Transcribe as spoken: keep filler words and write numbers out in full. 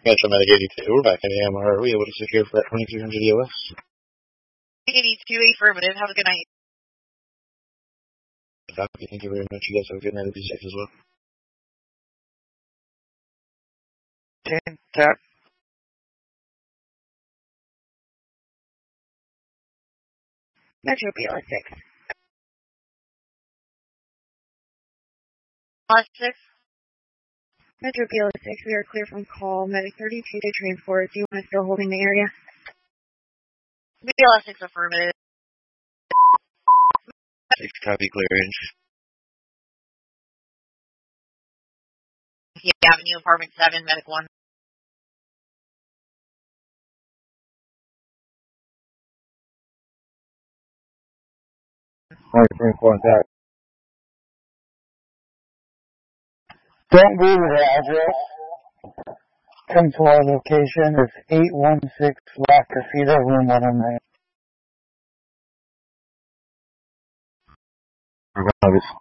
Metro Medic eighty-two, we're back in A M R. Are we able to secure for that twenty-three hundred E O S? eighty-two, affirmative. Have a good night. Copy. Thank you very much. You guys have a good night. Be safe as well. ten, tap. Metro B L S six. B L S six. Metro B L S six, we are clear from call. Medic thirty-two to transport. Do you want to still holding the area? B L S six, affirmative. Six, copy, clearance. Yeah, Avenue, apartment seven, medic one. Alright, bring contact. Don't move the address. Come to our location. It's eight one six La Casita, room one oh nine. Regardless.